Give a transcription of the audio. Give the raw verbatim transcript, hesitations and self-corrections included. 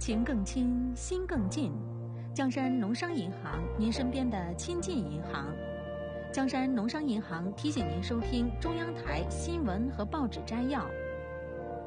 情更亲，心更近。江山农商银行，您身边的亲近银行。江山农商银行提醒您收听中央台新闻和报纸摘要。